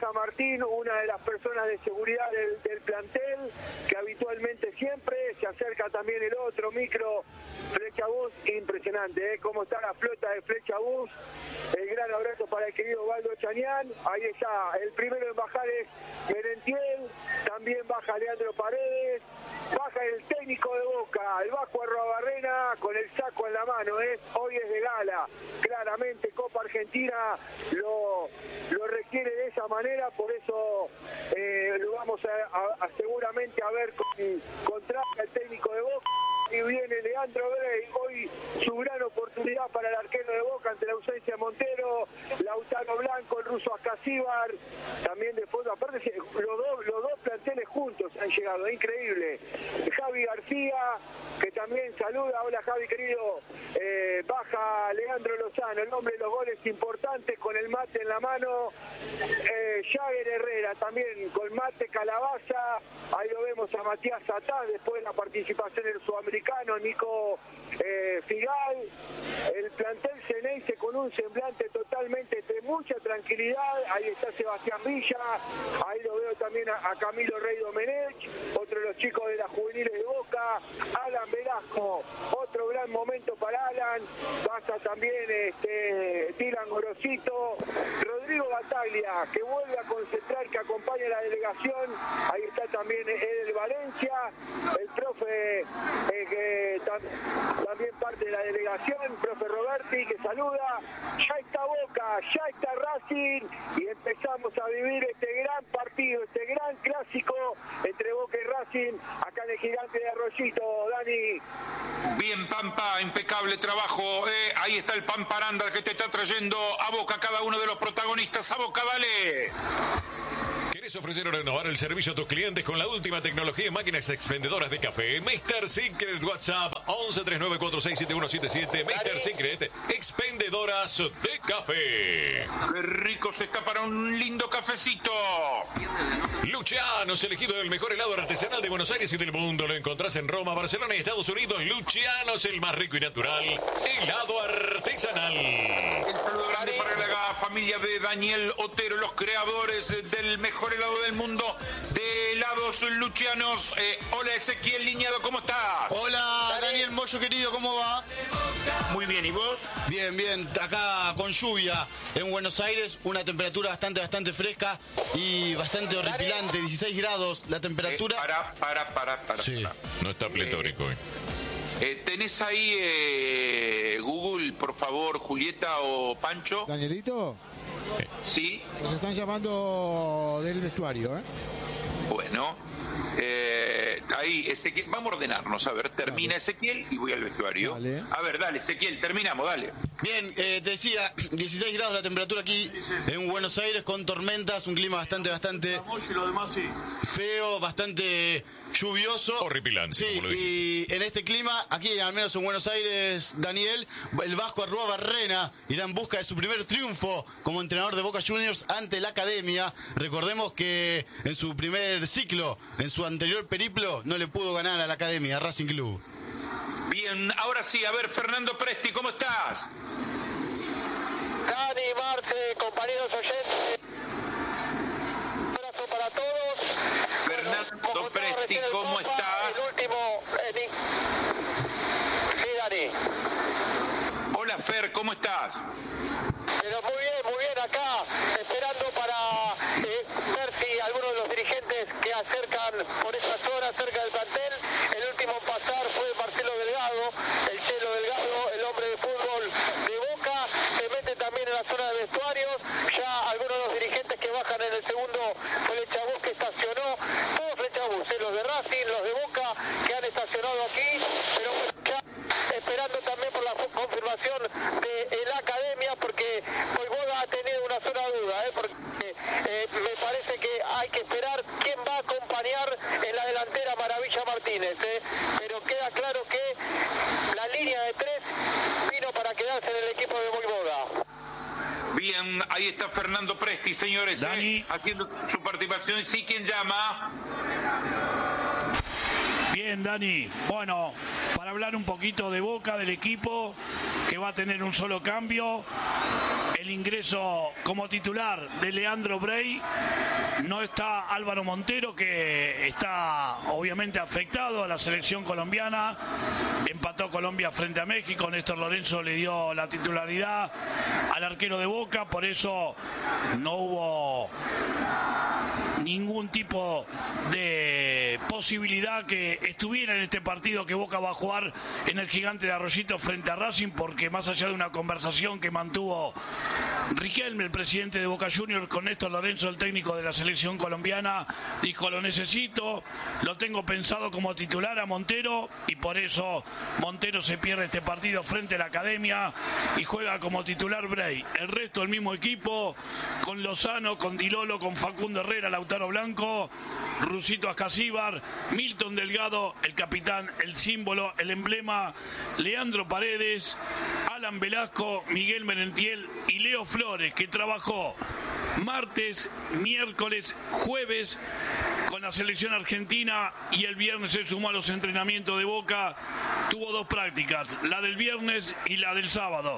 baja Martín, una de las personas de seguridad del plantel, que habitualmente siempre se acerca también el otro micro Flecha Bus. Impresionante, cómo está la flota de Flecha Bus. El gran abrazo para el querido Waldo Chañán. Ahí está, el primero en bajar es Merentiel, también baja Leandro Paredes, baja el técnico de Boca, el Vasco Arruabarrena, con el saco en la mano. Hoy es de gala, claramente Copa Argentina lo requiere de esa manera, por eso lo vamos a seguramente a ver contra el técnico de Boca. Y viene Leandro Brey, hoy su gran oportunidad para el arquero de Boca ante la ausencia de Montero, Lautaro Blanco, el ruso Ascasíbar, también de fondo. Aparte, los dos planteles juntos han llegado, increíble. Javi García, que también saluda. Hola Javi, querido. Baja Leandro Lozano, el hombre de los goles importantes, con el mate en la mano. Jagger Herrera también con mate, Calabaza. Ahí lo vemos a Matías Satá, después de la participación del sudamericano Nico Figal. El plantel Ceneice con un semblante totalmente de mucha tranquilidad. Ahí está Sebastián Villa, ahí lo veo también a Camilo Rey Domenech, otro de los chicos de las juveniles de Boca. Alan Velasco, otro gran momento para Alan. Pasa también Dylan Gorosito, Rodrigo Bataglia, que vuelve a concentrar, que acompaña a la delegación. Ahí está también Edel Valencia, el profe que también parte de la delegación, profe Roberti, que saluda. Ya está Boca, ya está Racing, y empezamos a vivir este gran partido, este gran clásico entre Boca y Racing, acá en el Gigante de Arroyito. Dani. Bien, Pampa, impecable trabajo. Ahí está el Pamparanda que te está trayendo a Boca cada uno de los protagonistas. A Boca, dale. ¿Querés ofrecer o renovar el servicio a tus clientes con la última tecnología en máquinas expendedoras de café? Mr. Secret, WhatsApp 1139467177. Mr. Secret, expendedoras de café. Qué rico se está para un lindo cafecito. Lucianos, elegido el mejor helado artesanal de Buenos Aires y del mundo. Lo encontrás en Roma, Barcelona y Estados Unidos. Lucianos, el más rico y natural helado artesanal. El saludo grande para la familia de Daniel Otero, los creadores del mejor helado del mundo de helados Lucianos. Hola Ezequiel Liñado, ¿cómo estás? Hola Daniel Moyo, querido, ¿cómo va? Muy bien, ¿y vos? Bien, bien, acá con lluvia en Buenos Aires, una temperatura bastante fresca y bastante horripilante, 16 grados la temperatura. Para. Sí. No está pletórico hoy. ¿Tenés ahí Google, por favor, Julieta o Pancho? Danielito, Sí. nos están llamando del vestuario, Bueno, ahí Ezequiel, vamos a ordenarnos, a ver, termina Ezequiel y voy al vestuario. Dale. A ver, dale Ezequiel, terminamos, dale. Bien, te decía, 16 grados la temperatura aquí en Buenos Aires con tormentas, un clima bastante feo, bastante lluvioso. Horripilante, Sí, como lo dijiste. y en este clima, aquí al menos en Buenos Aires, Daniel, el Vasco Arruabarrena irá en busca de su primer triunfo como entrenador de Boca Juniors ante la Academia. Recordemos que en su primer ciclo, en su anterior periplo, no le pudo ganar a la Academia, a Racing Club. Bien, ahora sí, a ver, Fernando Presti, ¿cómo estás? Dani, Marce, compañeros oyentes, un abrazo para todos. Fernando Presti, ¿cómo estás? El último, sí, Dani. Hola Fer, ¿cómo estás? Pero muy bien acá, esperando para ver si alguno de los dirigentes que acercan por esa zona, cerca del plantel. El último en pasar fue Marcelo Delgado, el Chelo Delgado, el hombre de fútbol de Boca. Se mete también en la zona de vestuarios. Ya algunos de los dirigentes que bajan en el segundo Flecha Bus que estacionó. Todos Flecha Bus, los de Racing, los de Boca, que han estacionado aquí. Pero ya esperando también por la confirmación de la Academia, porque Boyvoda ha tenido una sola duda, porque me parece que hay que esperar quién va a acompañar en la delantera Maravilla Martínez, pero queda claro que la línea de tres vino para quedarse en el equipo de Boyvoda. Bien, ahí está Fernando Presti, señores, Dani. haciendo su participación. Sí, ¿quién llama? Bien, Dani. Bueno, para hablar un poquito de Boca, del equipo, que va a tener un solo cambio. el ingreso como titular de Leandro Brey. No está Álvaro Montero, que está obviamente afectado a la selección colombiana. Empató Colombia frente a México. Néstor Lorenzo le dio la titularidad al arquero de Boca, por eso no hubo ningún tipo de posibilidad que estuviera en este partido que Boca va a jugar en el Gigante de Arroyito frente a Racing, porque más allá de una conversación que mantuvo Riquelme, el presidente de Boca Juniors, con Néstor Lorenzo, el técnico de la selección colombiana, dijo: lo necesito, lo tengo pensado como titular a Montero, y por eso Montero se pierde este partido frente a la Academia y juega como titular Brey. El resto del mismo equipo, con Lozano, con Di Lolo, con Facundo Herrera, Lautaro Blanco, Rusito Ascasíbar, Milton Delgado, el capitán, el símbolo, el emblema, Leandro Paredes, Alan Velasco, Miguel Merentiel y Leo Flores, que trabajó martes, miércoles, jueves con la selección argentina y el viernes se sumó a los entrenamientos de Boca. Tuvo 2 prácticas, la del viernes y la del sábado.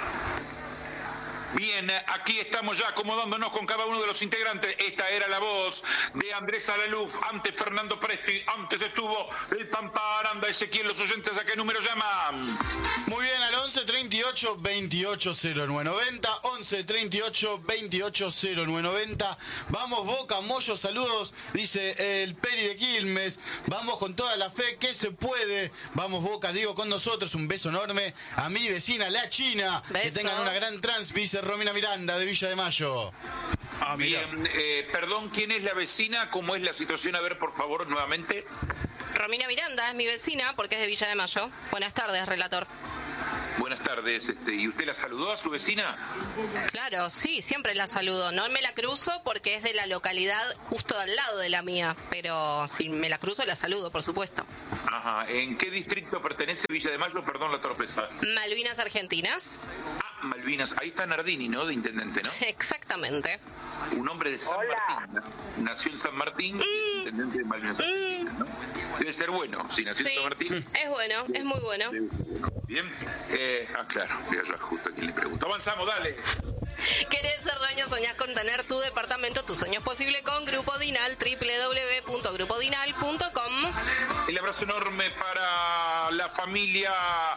Bien, aquí estamos ya acomodándonos con cada uno de los integrantes. Esta era la voz de Andrés Alaluf, antes Fernando Presti, antes estuvo el Pampa Aranda. Ezequiel, los oyentes, ¿a qué número llaman? Muy bien, al 11 38 28 0990, 11 38 28 0990. Vamos Boca, Moyo, saludos, dice el Peri de Quilmes. Vamos con toda la fe que se puede. Vamos Boca, digo con nosotros. Un beso enorme a mi vecina, la China. Beso. Que tengan una gran trans, dice Romina Miranda de Villa de Mayo. Bien, perdón, ¿quién es la vecina? ¿Cómo es la situación? A ver, por favor, nuevamente. Romina Miranda es mi vecina porque es de Villa de Mayo. Buenas tardes, relator. Buenas tardes. ¿Y usted la saludó a su vecina? Claro, sí, siempre la saludo. No me la cruzo porque es de la localidad justo al lado de la mía, pero si me la cruzo la saludo, por supuesto. Ajá. ¿En qué distrito pertenece Villa de Mayo? Perdón la torpeza. Malvinas Argentinas. Ah, Malvinas. Ahí está Nardini, ¿no? De intendente, ¿no? Sí, exactamente. Un hombre de San Martín. Nació en San Martín y es intendente de Malvinas Argentinas, ¿no? Debe ser bueno, si nació en San Martín. Es bueno, es muy bueno. Bien. Claro, voy a hablar justo a quien le pregunto. Avanzamos, dale. ¿Querés ser dueño? ¿Soñás con tener tu departamento? Tu sueño es posible con Grupo Dinal, www.grupodinal.com. El abrazo enorme para la familia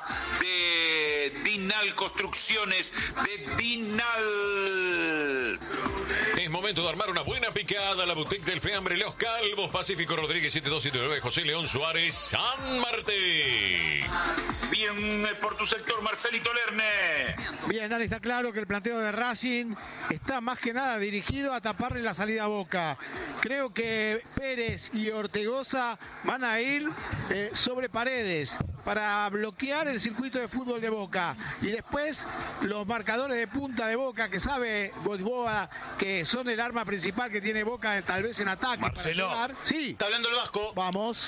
de Dinal Construcciones, de Dinal. Es momento de armar una buena picada. La boutique del fiambre Los Calvos, Pacífico Rodríguez 7279, José León Suárez, San Martín. Bien, por tu sector, Marcelito Lerne. Bien, Dani, está claro que el planteo de Racing está más que nada dirigido a taparle la salida a Boca. Creo que Pérez y Ortegoza van a ir sobre Paredes para bloquear el circuito de fútbol de Boca. Y después los marcadores de punta de Boca, que sabe Boivoda que son el arma principal que tiene Boca, tal vez en ataque. Marcelo. Sí. Está hablando el Vasco. Vamos.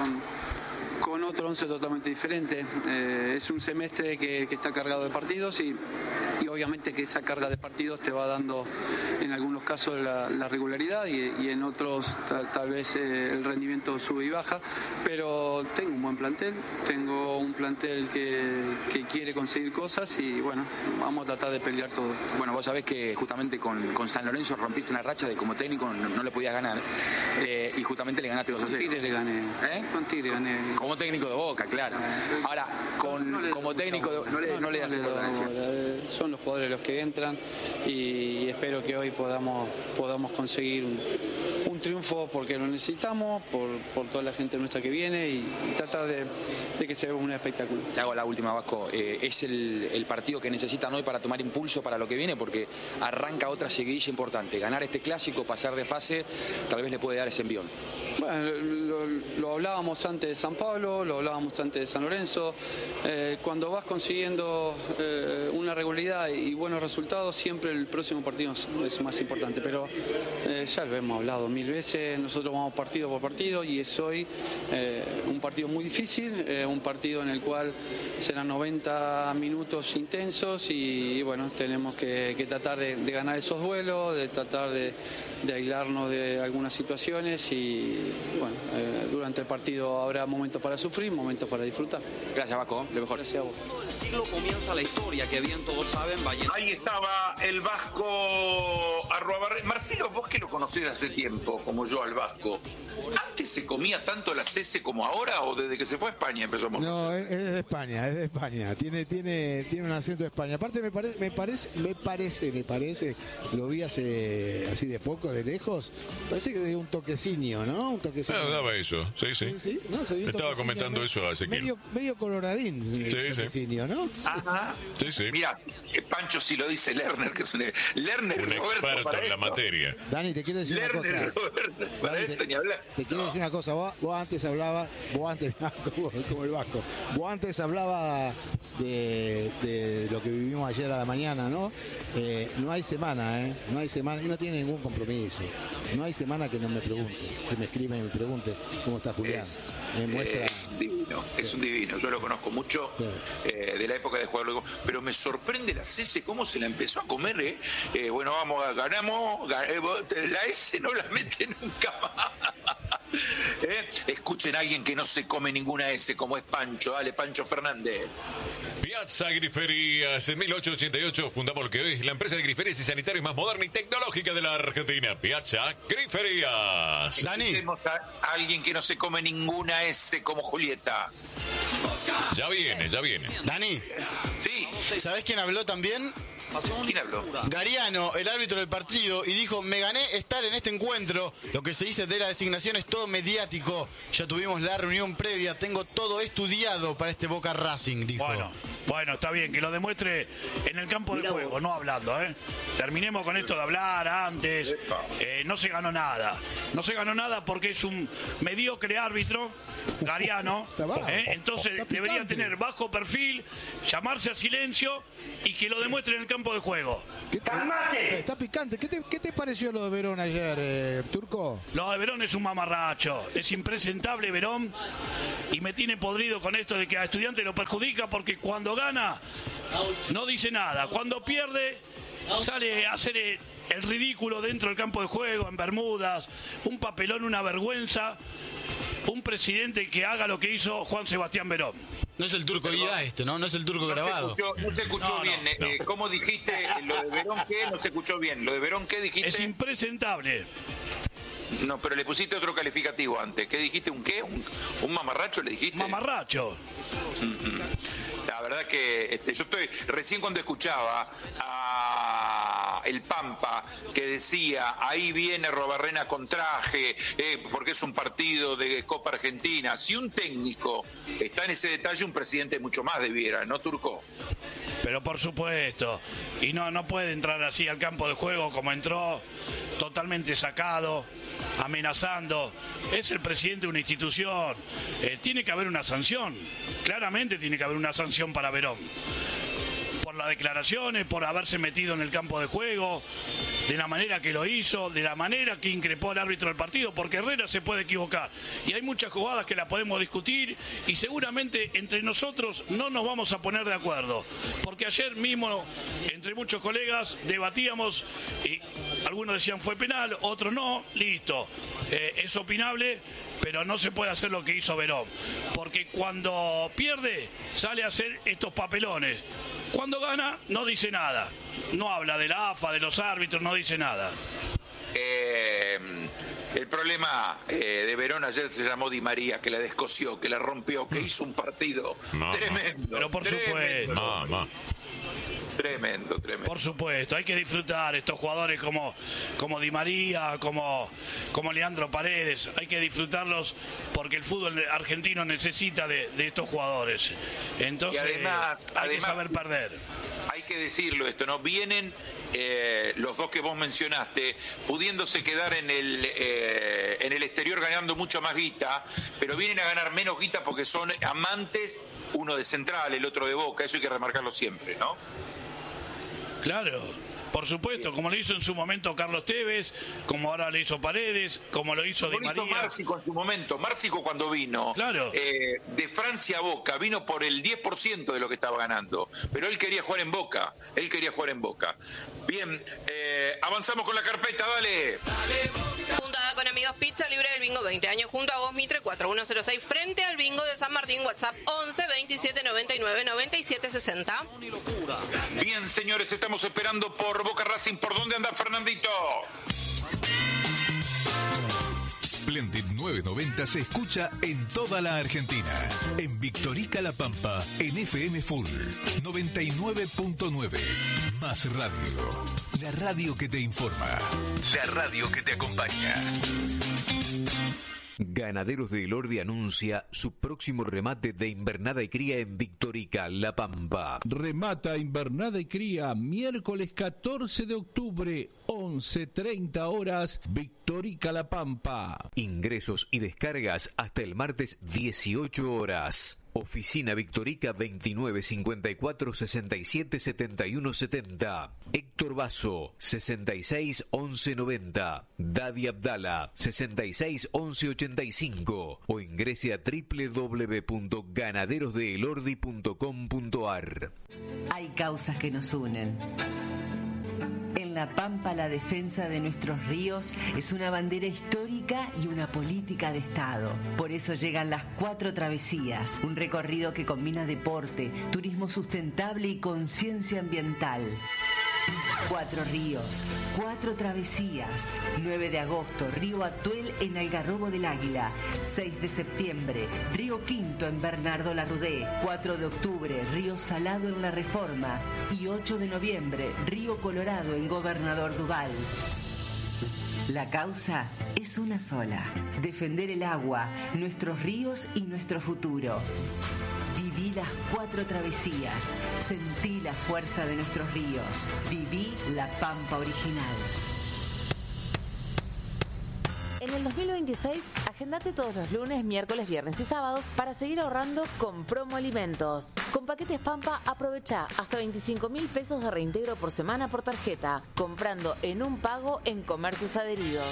Con otro 11 totalmente diferente. Es un semestre que está cargado de partidos y obviamente que esa carga de partidos te va dando en algunos casos la regularidad y en otros tal vez el rendimiento sube y baja, pero tengo un buen plantel, tengo un plantel que quiere conseguir cosas y bueno, vamos a tratar de pelear todo. Bueno, vos sabés que justamente con San Lorenzo rompiste una racha de como técnico no le podías ganar y justamente le ganaste 2-0. Con Tigre le gané. Con Tigre gané. Como técnico de Boca, claro. Ahora, como técnico no le das importancia. Son los jugadores los que entran y espero que hoy podamos conseguir un triunfo porque lo necesitamos, por toda la gente nuestra que viene y tratar de que se vea un espectáculo. Te hago la última, Vasco. Es el partido que necesitan hoy para tomar impulso para lo que viene porque arranca otra seguidilla importante. Ganar este clásico, pasar de fase, tal vez le puede dar ese envión. Bueno, lo hablábamos antes de San Pablo, lo hablábamos antes de San Lorenzo. Cuando vas consiguiendo una regularidad y buenos resultados, siempre el próximo partido es más importante. Pero ya lo hemos hablado 1000 veces, nosotros vamos partido por partido y es hoy un partido muy difícil, un partido en el cual serán 90 minutos intensos y bueno, tenemos que tratar de ganar esos duelos, de tratar de aislarnos de algunas situaciones y bueno, durante el partido habrá momentos para sufrir, momentos para disfrutar. Gracias, Vasco. Lo mejor. Gracias a vos. El siglo comienza la historia, que bien todos saben. Ahí estaba el Vasco @. Marcelo, vos que lo conocés hace tiempo, como yo al Vasco. ¿Antes se comía tanto la cese como ahora o desde que se fue a España empezó a comer? No, es de España, Tiene un acento de España. Aparte me parece, lo vi así de poco, de lejos, parece que de un toquecinio, ¿no? Un toquecinio. Ah, daba eso, sí. ¿Sí? No, se dio un estaba toquecinio comentando eso a Ezequiel. medio coloradín, el toquecinio, ¿no? Ajá. Sí. Mira, Pancho si lo dice Lerner, que es un experto en la materia. Dani, te quiero decir una cosa. Te quiero decir una cosa. Vos antes hablabas, como el Vasco, vos antes hablabas de lo que vivimos ayer a la mañana, ¿no? No hay semana, no hay semana, y no tiene ningún compromiso. No hay semana que no me pregunte, que me escriba y me pregunte cómo está Julián. Es divino, es un divino. Yo lo conozco mucho, de la época de jugar luego, pero me sorprende la Cese cómo se la empezó a comer. Bueno, ganamos, la S no la mete nunca más. Escuchen a alguien que no se come ninguna S, como es Pancho. Dale, Pancho Fernández. Piazza Griferías, en 1888 fundamos lo que hoy es la empresa de griferías y sanitarios más moderna y tecnológica de la Argentina. Piazza Griferías. Dani. Tenemos a alguien que no se come ninguna S, como Julieta. Ya viene. Dani. Sí. ¿Sabés quién habló también? ¿Quién habló? Gariano, el árbitro del partido, y dijo: me gané estar en este encuentro. Lo que se dice de la designación es todo mediático. Ya tuvimos la reunión previa, tengo todo estudiado para este Boca Racing, dijo. Bueno, está bien, que lo demuestre en el campo de juego, no hablando, Terminemos con esto de hablar antes. No se ganó nada. No se ganó nada porque es un mediocre árbitro, Gariano. Entonces debería tener bajo perfil, llamarse a silencio y que lo demuestre en el campo de juego. Está picante. ¿Qué te pareció lo de Verón ayer, Turco? Lo de Verón es un mamarracho. Es impresentable Verón y me tiene podrido con esto de que a Estudiantes lo perjudica porque cuando gana no dice nada. Cuando pierde sale a hacer el ridículo dentro del campo de juego, en Bermudas, un papelón, una vergüenza. Un presidente que haga lo que hizo Juan Sebastián Verón. No es el Turco guía ¿no? No es el Turco grabado. No se escuchó bien. No. ¿Cómo dijiste lo de Verón qué? No se escuchó bien. ¿Lo de Verón qué dijiste? Es impresentable. No, pero le pusiste otro calificativo antes. ¿Qué dijiste? ¿Un qué? ¿Un mamarracho le dijiste? Mamarracho. La verdad que yo estoy recién cuando escuchaba a el Pampa que decía ahí viene Robarrena con traje porque es un partido de Copa Argentina. Si un técnico está en ese detalle, un presidente mucho más debiera, ¿no, Turco? Pero por supuesto, y no puede entrar así al campo de juego como entró, totalmente sacado, amenazando. Es el presidente de una institución, tiene que haber una sanción, claramente tiene que haber una sanción para Verón. Por las declaraciones, por haberse metido en el campo de juego, de la manera que lo hizo, de la manera que increpó al árbitro del partido, porque Herrera se puede equivocar. Y hay muchas jugadas que las podemos discutir y seguramente entre nosotros no nos vamos a poner de acuerdo. Porque ayer mismo, entre muchos colegas, debatíamos y algunos decían fue penal, otros no, listo. Es opinable, pero no se puede hacer lo que hizo Verón. Porque cuando pierde, sale a hacer estos papelones. Cuando gana, no dice nada. No habla de la AFA, de los árbitros, no dice nada. El problema de Verón ayer se llamó Di María, que la descosió, que la rompió, que hizo un partido tremendo. Pero por supuesto. Tremendo. Por supuesto, hay que disfrutar estos jugadores como Di María, como Leandro Paredes. Hay que disfrutarlos porque el fútbol argentino necesita de estos jugadores. Entonces, hay que saber perder. Hay que decirlo esto, ¿no? Vienen los dos que vos mencionaste, pudiéndose quedar en el exterior ganando mucho más guita, pero vienen a ganar menos guita porque son amantes, uno de Central, el otro de Boca. Eso hay que remarcarlo siempre, ¿no? Claro, por supuesto, como lo hizo en su momento Carlos Tevez, como ahora lo hizo Paredes, como lo hizo Di María. Lo hizo Márcico en su momento. Márcico cuando vino de Francia a Boca, vino por el 10% de lo que estaba ganando. Pero él quería jugar en Boca. Bien, avanzamos con la carpeta, dale. Punta con Amigos Pizza, libre del bingo 20 años, junto a vos, Mitre 4106, frente al bingo de San Martín. WhatsApp 11 27 99 97 60. Bien, señores, estamos esperando por Boca Racing. ¿Por dónde anda Fernandito? Splendid 990 se escucha en toda la Argentina. En Victorica La Pampa, en FM Full 99.9. Más radio. La radio que te informa. La radio que te acompaña. Ganaderos de Elordi anuncia su próximo remate de invernada y cría en Victorica, La Pampa. Remata invernada y cría miércoles 14 de octubre, 11:30 horas, Victorica, La Pampa. Ingresos y descargas hasta el martes 18 horas. Oficina Victorica 29 54 67 71 70. Héctor Basso 66 11 90. Dadi Abdala 66 11 85. O ingrese a www.ganaderosdeelordi.com.ar. Hay causas que nos unen. En La Pampa, la defensa de nuestros ríos es una bandera histórica y una política de Estado. Por eso llegan las 4 travesías, un recorrido que combina deporte, turismo sustentable y conciencia ambiental. 4 ríos, 4 travesías. 9 de agosto, Río Atuel en Algarrobo del Águila. 6 de septiembre, Río Quinto en Bernardo Larrudé. 4 de octubre, Río Salado en La Reforma. Y 8 de noviembre, Río Colorado en Gobernador Duval. La causa es una sola: defender el agua, nuestros ríos y nuestro futuro. Viví las 4 travesías, sentí la fuerza de nuestros ríos, viví La Pampa original. En el 2026, agendate todos los lunes, miércoles, viernes y sábados para seguir ahorrando con Promo Alimentos. Con paquetes Pampa, aprovecha hasta 25.000 pesos de reintegro por semana por tarjeta, comprando en un pago en comercios adheridos.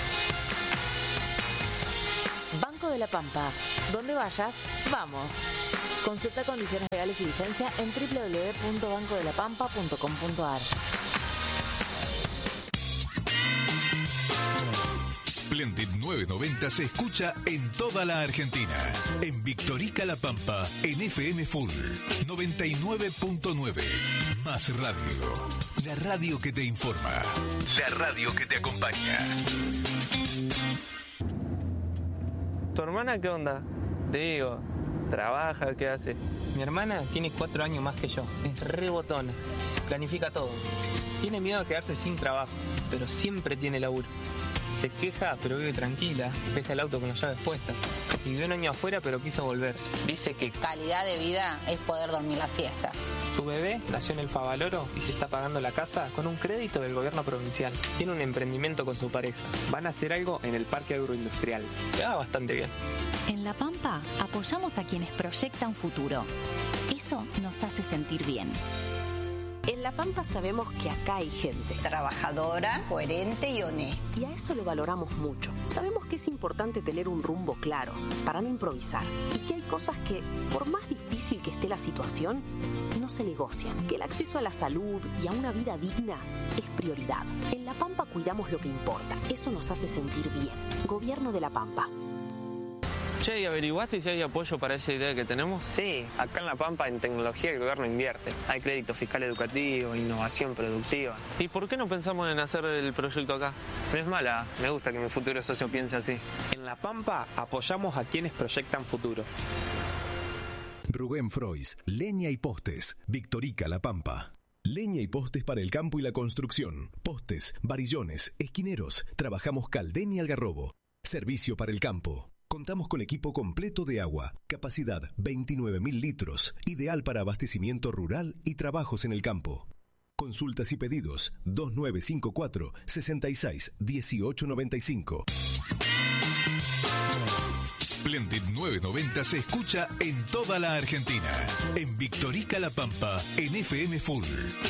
Banco de la Pampa. Donde vayas, vamos. Consulta condiciones legales y vigencia en www.bancodelapampa.com.ar. Splendid 990 se escucha en toda la Argentina. En Victorica La Pampa, en FM Full 99.9. Más radio. La radio que te informa. La radio que te acompaña. ¿Tu hermana qué onda? Te digo, ¿trabaja? ¿Qué hace? Mi hermana tiene 4 años más que yo. Es re botona. Planifica todo. Tiene miedo a quedarse sin trabajo, pero siempre tiene laburo. Se queja, pero vive tranquila. Deja el auto con las llaves puestas. Vivió un año afuera, pero quiso volver. Dice que calidad de vida es poder dormir la siesta. Su bebé nació en el Favaloro y se está pagando la casa con un crédito del gobierno provincial. Tiene un emprendimiento con su pareja. Van a hacer algo en el parque agroindustrial. Le va bastante bien. En La Pampa apoyamos a quienes proyectan futuro. Eso nos hace sentir bien. En La Pampa sabemos que acá hay gente trabajadora, coherente y honesta. Y a eso lo valoramos mucho. Sabemos que es importante tener un rumbo claro para no improvisar. Y que hay cosas que, por más difícil que esté la situación, no se negocian. Que el acceso a la salud y a una vida digna es prioridad. En La Pampa cuidamos lo que importa. Eso nos hace sentir bien. Gobierno de La Pampa. Che, ¿y averiguaste si hay apoyo para esa idea que tenemos? Sí, acá en La Pampa en tecnología el gobierno invierte. Hay crédito fiscal educativo, innovación productiva. ¿Y por qué no pensamos en hacer el proyecto acá? No es mala, me gusta que mi futuro socio piense así. En La Pampa apoyamos a quienes proyectan futuro. Rubén Frois, Leña y Postes, Victorica La Pampa. Leña y postes para el campo y la construcción. Postes, varillones, esquineros. Trabajamos Caldén y Algarrobo. Servicio para el campo. Contamos con equipo completo de agua, capacidad 29.000 litros, ideal para abastecimiento rural y trabajos en el campo. Consultas y pedidos 2954 66 1895. Splendid 990 se escucha en toda la Argentina. En Victorica La Pampa, en FM Full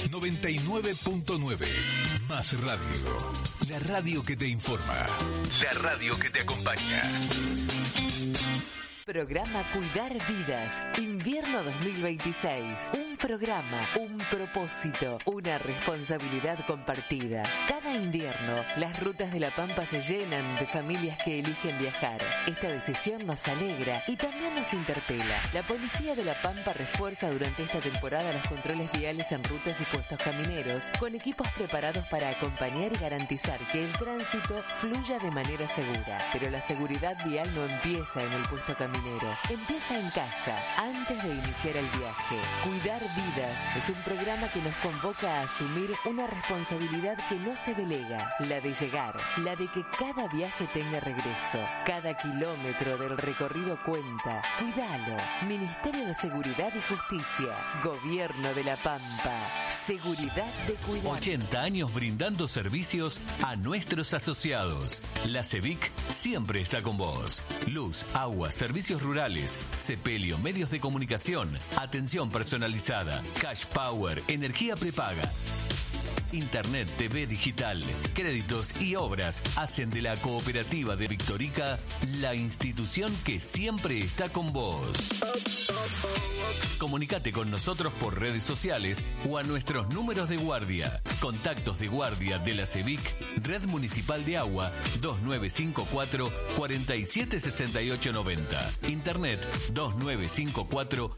99.9. Más radio. La radio que te informa. La radio que te acompaña. Programa Cuidar Vidas, Invierno 2026. Un programa, un propósito, una responsabilidad compartida. Cada invierno, las rutas de La Pampa se llenan de familias que eligen viajar. Esta decisión nos alegra y también nos interpela. La Policía de La Pampa refuerza durante esta temporada los controles viales en rutas y puestos camineros, con equipos preparados para acompañar y garantizar que el tránsito fluya de manera segura. Pero la seguridad vial no empieza en el puesto caminero, empieza en casa, antes de iniciar el viaje. Cuidar Vidas es un programa que nos convoca a asumir una responsabilidad que no se delega, la de llegar, la de que cada viaje tenga regreso. Cada kilómetro del recorrido cuenta. Cuidalo. Ministerio de Seguridad y Justicia. Gobierno de La Pampa. Seguridad de cuidar. 80 años brindando servicios a nuestros asociados. La CEVIC siempre está con vos. Luz, agua, servicios rurales, sepelio, medios de comunicación, atención personalizada, cash power, energía prepaga. Internet, TV digital, créditos y obras hacen de la cooperativa de Victorica la institución que siempre está con vos. Comunicate con nosotros por redes sociales o a nuestros números de guardia. Contactos de guardia de la CEVIC, Red Municipal de Agua 2954 476890. Internet 2954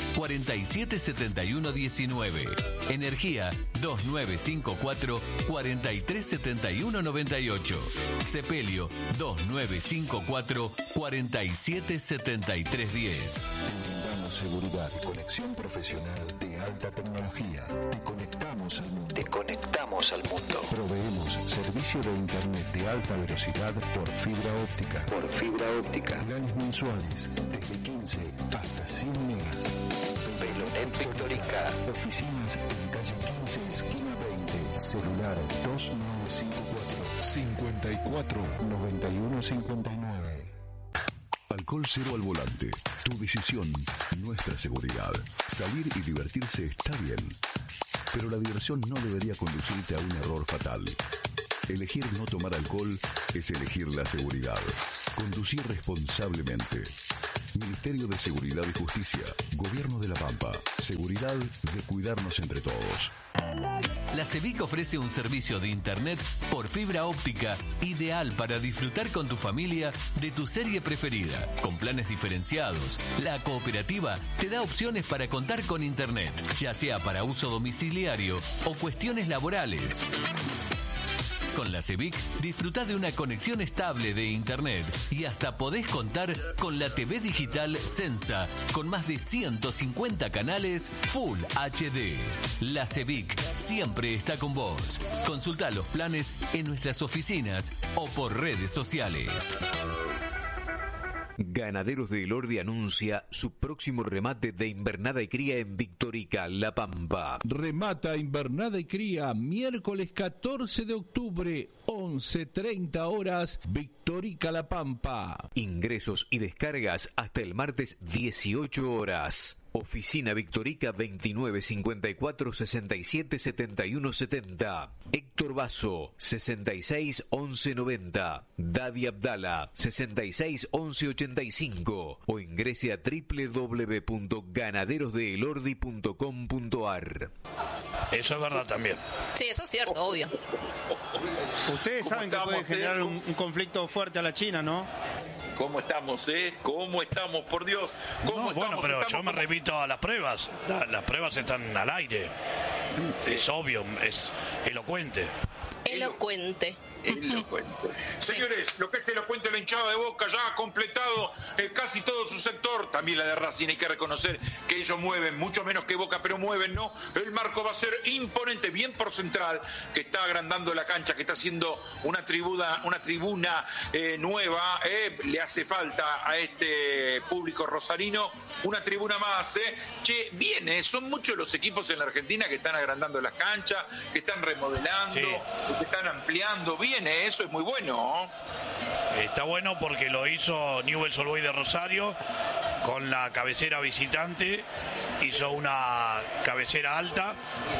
477119. Energía 2954 437198. Sepelio 2954 477310. Brindamos seguridad y conexión profesional de alta tecnología. Te conectamos al mundo. Proveemos servicio de internet de alta velocidad por fibra óptica. Planes mensuales desde 15 hasta 100 megas. Velonet Victorica. Oficinas en calle 15, esquina 20. Celular 2954 549159. Alcohol cero al volante. Tu decisión, nuestra seguridad. Salir y divertirse está bien, pero la diversión no debería conducirte a un error fatal. Elegir no tomar alcohol es elegir la seguridad. Conducir responsablemente. Ministerio de Seguridad y Justicia. Gobierno de La Pampa. Seguridad de cuidarnos entre todos. La CEVIC ofrece un servicio de internet por fibra óptica ideal para disfrutar con tu familia de tu serie preferida. Con planes diferenciados, la cooperativa te da opciones para contar con internet, ya sea para uso domiciliario o cuestiones laborales. Con la CEVIC disfrutá de una conexión estable de internet y hasta podés contar con la TV digital Sensa con más de 150 canales Full HD. La CEVIC siempre está con vos. Consultá los planes en nuestras oficinas o por redes sociales. Ganaderos de Elordi anuncia su próximo remate de invernada y cría en Victorica, La Pampa. Remata invernada y cría miércoles 14 de octubre, 11:30 horas, Victorica, La Pampa. Ingresos y descargas hasta el martes 18 horas. Oficina Victorica 2954 67 71 70. Héctor Basso 66 11 90. Dadi Abdala 66 11 85. O ingrese a www.ganaderosdeelordi.com.ar. Eso es verdad también. Sí, eso es cierto, obvio. Ustedes saben que puede generar un conflicto fuerte a la China, ¿no? ¿Cómo estamos, ¿Cómo estamos, por Dios? Bueno, pero yo me remito a las pruebas. Las pruebas están al aire. Sí. Es obvio, es elocuente. Elocuente. Señores, lo que es elocuente la hinchada de Boca ya ha completado casi todo su sector, también la de Racing. Hay que reconocer que ellos mueven mucho menos que Boca, pero mueven, ¿no? El marco va a ser imponente, bien por Central, que está agrandando la cancha, que está haciendo una tribuna nueva. Le hace falta a este público rosarino una tribuna más. Che, viene, son muchos los equipos en la Argentina que están agrandando las canchas, que están remodelando, que están ampliando. Eso es muy bueno. Está bueno porque lo hizo Newell's Old Boys de Rosario con la cabecera visitante, hizo una cabecera alta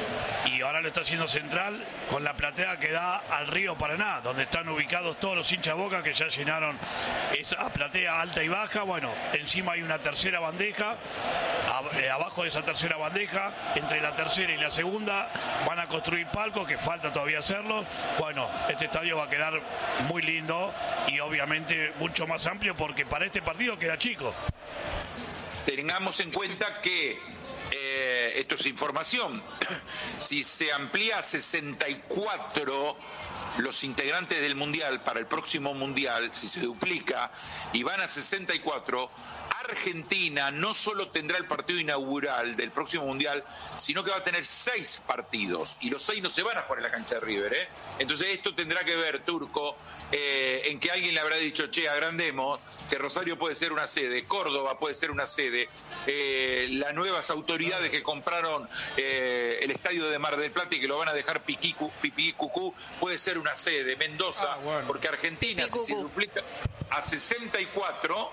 y ahora lo está haciendo central con la platea que da al río Paraná, donde están ubicados todos los hinchas Boca que ya llenaron esa platea alta y baja. Bueno, encima hay una tercera bandeja, abajo de esa tercera bandeja, entre la tercera y la segunda van a construir palcos, que falta todavía hacerlo. Bueno, este estadio va a quedar muy lindo y obviamente mucho más amplio, porque para este partido queda chico. Tengamos en cuenta que esto es información. Si se amplía a 64 los integrantes del Mundial para el próximo Mundial, si se duplica y van a 64, Argentina no solo tendrá el partido inaugural del próximo Mundial, sino que va a tener 6 partidos, y los 6 no se van a jugar en la cancha de River, ¿eh? Entonces esto tendrá que ver, Turco, en que alguien le habrá dicho, che, agrandemos, que Rosario puede ser una sede, Córdoba puede ser una sede, las nuevas autoridades que compraron el estadio de Mar del Plata y que lo van a dejar pipí cucú, puede ser una sede, Mendoza, porque Argentina, si se duplica a 64,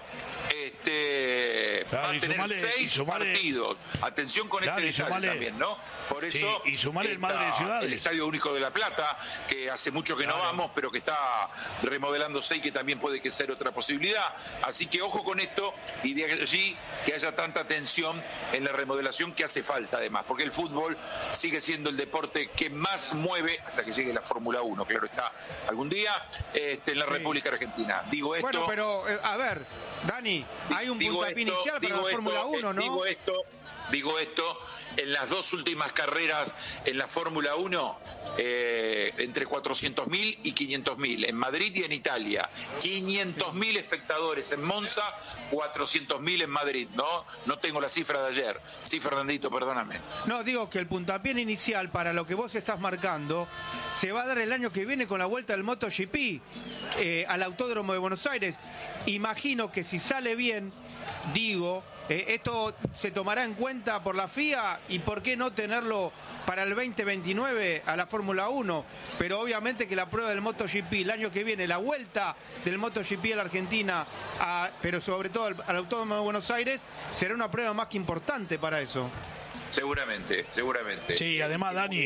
va a tener 6 partidos. Atención con este detalle también, ¿no? Por eso, y sumale el Madre de Ciudades, el Estadio Único de La Plata, que hace mucho que no vamos, pero que está remodelándose y que también puede que ser otra posibilidad. Así que ojo con esto, y de allí que haya tanta atención en la remodelación que hace falta, además, porque el fútbol sigue siendo el deporte que más mueve, hasta que llegue la Fórmula 1, claro está, algún día, en la República Argentina. Digo esto... Bueno, pero, a ver, Dani, hay un puntapié inicial para la Fórmula 1, ¿no? Digo esto, en las 2 últimas carreras en la Fórmula 1, entre 400.000 y 500.000, en Madrid y en Italia. 500.000 espectadores en Monza, 400.000 en Madrid, ¿no? No tengo la cifra de ayer. Sí, Fernandito, perdóname. No, digo que el puntapié inicial para lo que vos estás marcando se va a dar el año que viene con la vuelta del MotoGP al Autódromo de Buenos Aires. Imagino que si sale bien, digo... esto se tomará en cuenta por la FIA, y por qué no tenerlo para el 2029 a la Fórmula 1, pero obviamente que la prueba del MotoGP el año que viene, la vuelta del MotoGP a la Argentina, pero sobre todo al Autódromo de Buenos Aires, será una prueba más que importante para eso. Seguramente. Sí, además, Dani,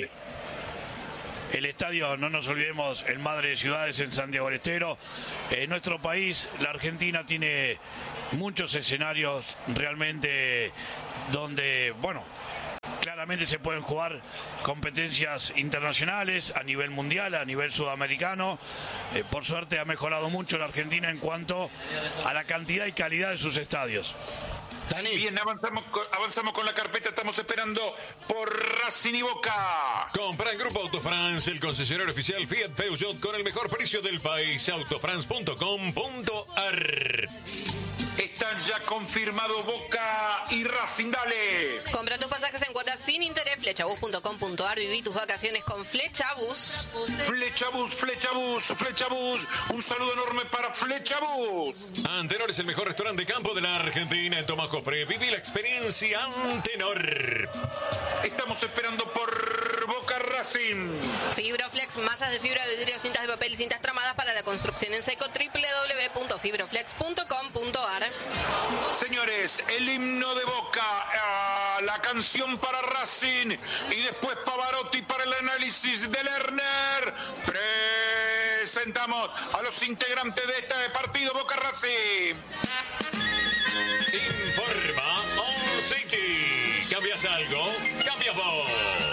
el estadio, no nos olvidemos, el Madre de Ciudades en Santiago del Estero. En nuestro país, la Argentina tiene muchos escenarios realmente donde, bueno, claramente se pueden jugar competencias internacionales a nivel mundial, a nivel sudamericano. Por suerte ha mejorado mucho la Argentina en cuanto a la cantidad y calidad de sus estadios. Bien, avanzamos con la carpeta, estamos esperando por Racing y Boca. Compra en Grupo Autofrance, el concesionario oficial Fiat Peugeot con el mejor precio del país, autofrance.com.ar. Están ya confirmados Boca y Racing, dale. Compra tus pasajes en cuotas sin interés, flechabus.com.ar, viví tus vacaciones con Flechabus. Flechabus. Un saludo enorme para Flechabus. Antenor es el mejor restaurante de campo de la Argentina, en Tomás Jofre. Viví la experiencia Antenor. Estamos esperando por Boca Racing. Fibroflex, mallas de fibra, vidrio, cintas de papel y cintas tramadas para la construcción en seco, www.fibroflex.com.ar. Señores, el himno de Boca, la canción para Racing y después Pavarotti para el análisis de Lerner. Presentamos a los integrantes de este partido Boca Racing. Informa On City. ¿Cambias algo? ¡Cambias vos!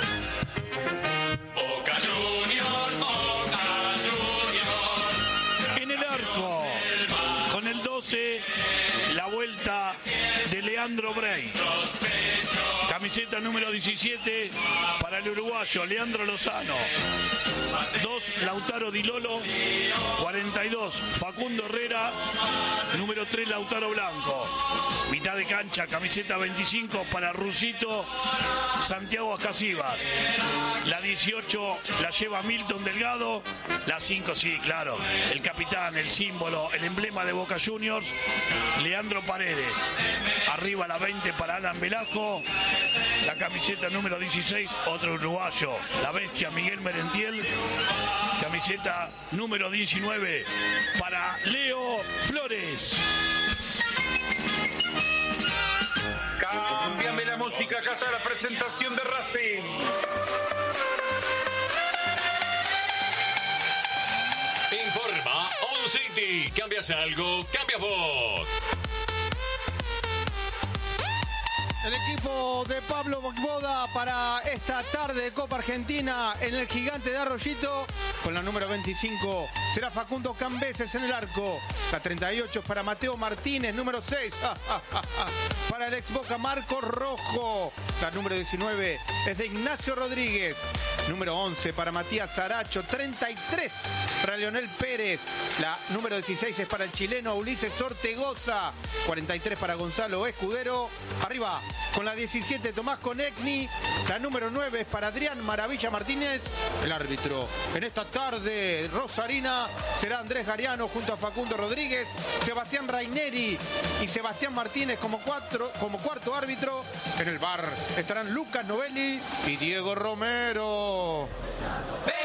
Boca Juniors, Boca Juniors. En el arco, con el 12, la vuelta de Leandro Bray. Camiseta número 17 para el uruguayo Leandro Lozano. 2, Lautaro Di Lolo. 42, Facundo Herrera. Número 3, Lautaro Blanco. Mitad de cancha, camiseta 25 para Rusito Santiago Ascasíbar. La 18 la lleva Milton Delgado. La 5, sí, claro, el capitán, el símbolo, el emblema de Boca Juniors, Leandro Paredes. Arriba la 20 para Alan Velasco. La camiseta número 16, otro uruguayo, la bestia Miguel Merentiel. Camiseta número 19 para Leo Flores. Cámbiame la música, acá está la presentación de Racing. Informa On City. ¿Cambias algo? ¡Cambias vos! El equipo de Pablo Boda para esta tarde de Copa Argentina en el Gigante de Arroyito. Con la número 25 será Facundo Cambeses en el arco. La 38 es para Mateo Martínez. Número 6 para el ex Boca Marcos Rojo. La número 19 es de Ignacio Rodríguez. Número 11 para Matías Saracho. 33 para Leonel Pérez. La número 16 es para el chileno Ulises Ortegoza. 43 para Gonzalo Escudero. Arriba con la 17 Tomás Conecni. La número 9 es para Adrián Maravilla Martínez. El árbitro en esta tarde rosarina será Andrés Gariano junto a Facundo Rodríguez, Sebastián Raineri y Sebastián Martínez como cuarto árbitro. En el VAR estarán Lucas Novelli y Diego Romero.